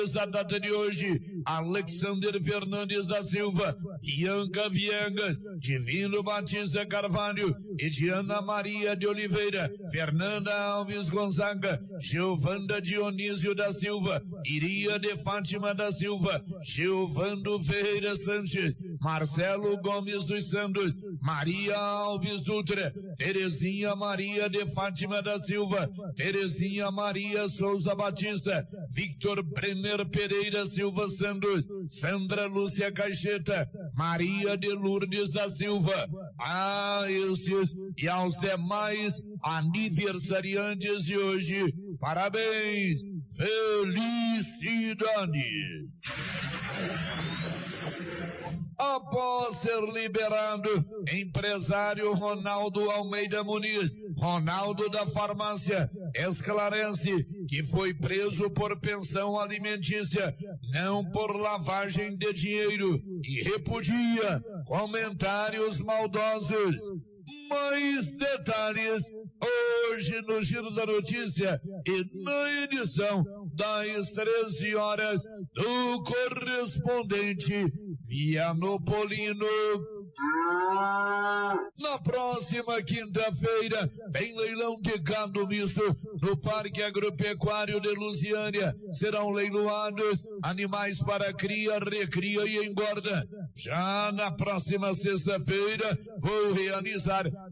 A data de hoje, Alexander Fernandes da Silva, Bianca Viegas, Divino Batista Carvalho, Ediana Maria de Oliveira, Fernanda Alves Gonzaga, Giovanda Dionísio da Silva, Iria de Fátima da Silva, Giovando Ferreira Sanches, Marcelo Gomes dos Santos, Maria Alves Dutra, Terezinha Maria de Fátima da Silva, Terezinha Maria Souza Batista, Victor Brenner Pereira Silva Santos, Sandra Lúcia Caixeta, Maria de Lourdes da Silva. A estes e aos demais aniversariantes de hoje, parabéns, felicidade. Após ser liberado, empresário Ronaldo Almeida Muniz, Ronaldo da Farmácia, esclarece que foi preso por pensão alimentícia, não por lavagem de dinheiro, e repudia comentários maldosos. Mais detalhes hoje no Giro da Notícia e na edição das 13 horas do correspondente Vianopolino. Na próxima quinta-feira tem leilão de gado misto no Parque Agropecuário de Lusiânia. Serão leiloados animais para cria, recria e engorda. Já na próxima sexta-feira vou realizar